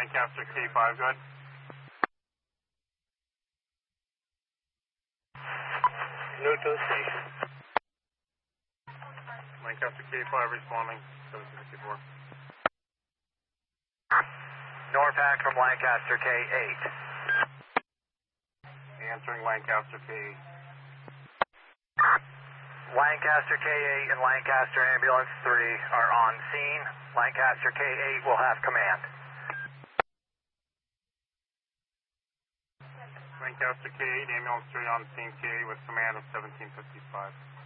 Lancaster K5, good. Neutral station. Lancaster K5 responding, 764. NORPAC from Lancaster K8. Answering Lancaster K8. Lancaster K8 and Lancaster Ambulance 3 are on scene. Lancaster K8 will have command. Lancaster K8, ambulance 3 on scene K8 with command of 1755.